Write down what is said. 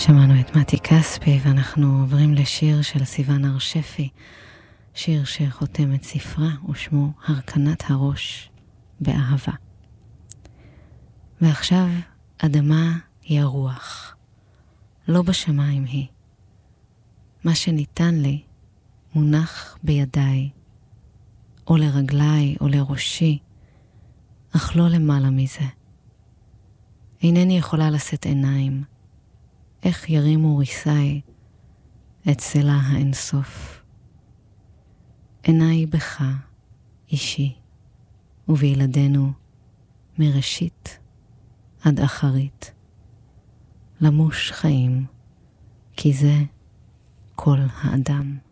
שמענו את מתי כספי, ואנחנו עוברים לשיר של סיוון הרשפי, שיר שחותם את ספרה ושמו הרכנת הראש באהבה. ועכשיו אדמה היא הרוח, לא בשמיים היא. מה שניתן לי מונח בידיי, או לרגליי או לראשי, אך לא למעלה מזה. אינני יכולה לשאת עיניים, איך ירימו ריסי את סלע האינסוף. עיניי בך, אישי, ובילדינו מראשית עד אחרית. למוש חיים, כי זה כל האדם.